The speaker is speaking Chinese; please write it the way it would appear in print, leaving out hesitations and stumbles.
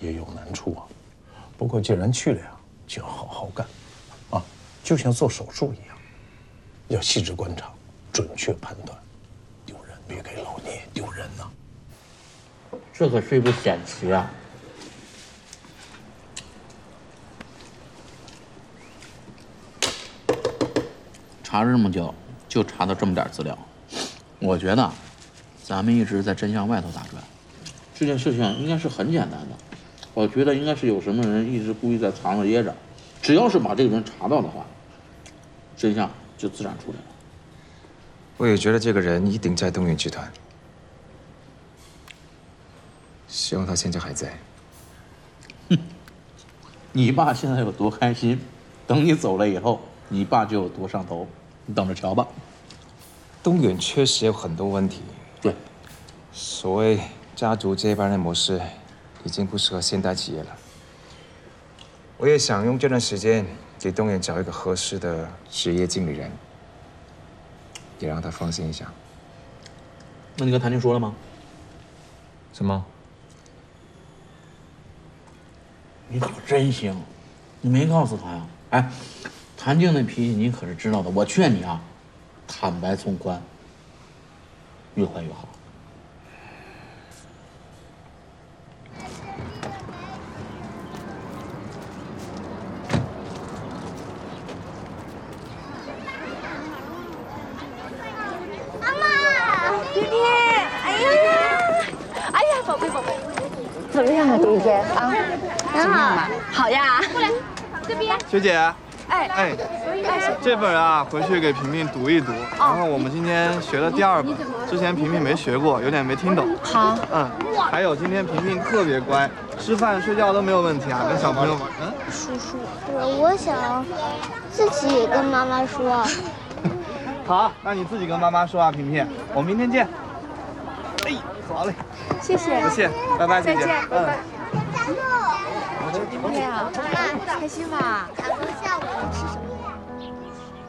也有难处啊。不过既然去了呀，就要好好干，啊，就像做手术一样，要细致观察，准确判断，丢人别给老聂丢人呐。 这可是一部险棋啊！查了这么久，就查到这么点资料，我觉得咱们一直在真相外头打转，这件事情应该是很简单的。我觉得应该是有什么人一直故意在藏着掖着，只要是把这个人查到的话，真相就自然出来了。 我也觉得这个人一定在东远集团，希望他现在还在。 你爸现在有多开心，等你走了以后，你爸就有多上头，你等着瞧吧。 东远确实有很多问题， 对， 所谓家族接班人模式已经不适合现代企业了。我也想用这段时间给东远找一个合适的职业经理人，也让他放心一下。 那你跟谭静说了吗？ 什么？ 你可真行，你没告诉他呀？哎，谭静那脾气你可是知道的，我劝你啊，坦白从宽，越快越好。 怎么样啊，第一天啊？ 很好， 好呀。 过来，这边。 学姐， 哎， 这本啊，回去给萍萍读一读。然后我们今天学了第2本，之前萍萍没学过，有点没听懂。 好。 还有今天萍萍特别乖，吃饭睡觉都没有问题啊，跟小朋友玩。 叔叔，我想自己也跟妈妈说。 好，那你自己跟妈妈说啊，萍萍，我们明天见。哎，好嘞。 谢谢。 不谢，拜拜，姐姐。 再见，拜拜。 今天啊，开心吧？ 咱们下午吃什么？